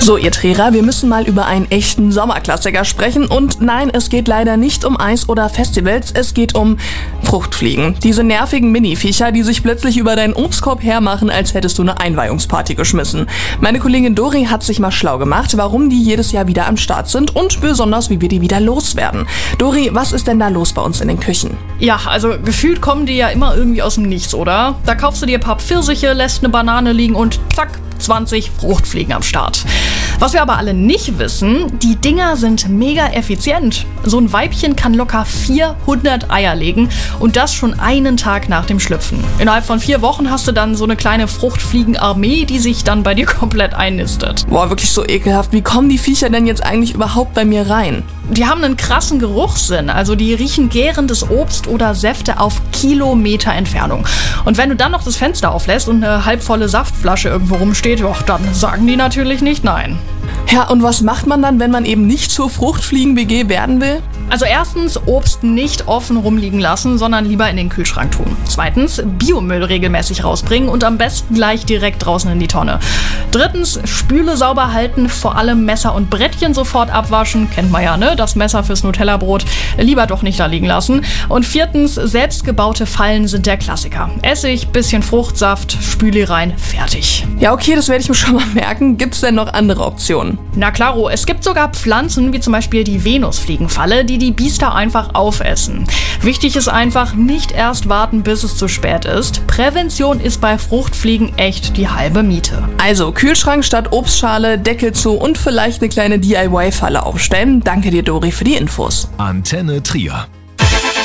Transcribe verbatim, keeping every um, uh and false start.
So, ihr Trierer, wir müssen mal über einen echten Sommerklassiker sprechen. Und nein, es geht leider nicht um Eis oder Festivals, es geht um Fruchtfliegen. Diese nervigen Mini-Viecher, die sich plötzlich über deinen Obstkorb hermachen, als hättest du eine Einweihungsparty geschmissen. Meine Kollegin Dori hat sich mal schlau gemacht, warum die jedes Jahr wieder am Start sind und besonders, wie wir die wieder loswerden. Dori, was ist denn da los bei uns in den Küchen? Ja, also gefühlt kommen die ja immer irgendwie aus dem Nichts, oder? Da kaufst du dir ein paar Pfirsiche, lässt eine Banane liegen und zack, zwanzig Fruchtfliegen am Start. Was wir aber alle nicht wissen, die Dinger sind mega effizient. So ein Weibchen kann locker vierhundert Eier legen und das schon einen Tag nach dem Schlüpfen. Innerhalb von vier Wochen hast du dann so eine kleine Fruchtfliegenarmee, die sich dann bei dir komplett einnistet. Boah, wirklich so ekelhaft. Wie kommen die Viecher denn jetzt eigentlich überhaupt bei mir rein? Die haben einen krassen Geruchssinn, also die riechen gärendes Obst oder Säfte auf Kilometer Entfernung. Und wenn du dann noch das Fenster auflässt und eine halbvolle Saftflasche irgendwo rumsteht, ja, dann sagen die natürlich nicht nein. Ja, und was macht man dann, wenn man eben nicht zur Fruchtfliegen-W G werden will? Also erstens, Obst nicht offen rumliegen lassen, sondern lieber in den Kühlschrank tun. Zweitens, Biomüll regelmäßig rausbringen und am besten gleich direkt draußen in die Tonne. Drittens, Spüle sauber halten, vor allem Messer und Brettchen sofort abwaschen. Kennt man ja, ne? Das Messer fürs Nutella-Brot lieber doch nicht da liegen lassen. Und viertens, selbstgebaute Fallen sind der Klassiker. Essig, bisschen Fruchtsaft, Spüli rein, fertig. Ja, okay, das werde ich mir schon mal merken. Gibt's denn noch andere Optionen? Na klaro, es gibt sogar Pflanzen, wie zum Beispiel die Venusfliegenfalle, die die Biester einfach aufessen. Wichtig ist einfach, nicht erst warten, bis es zu spät ist. Prävention ist bei Fruchtfliegen echt die halbe Miete. Also Kühlschrank statt Obstschale, Deckel zu und vielleicht eine kleine D I Y-Falle aufstellen. Danke dir, Dori, für die Infos. Antenne Trier.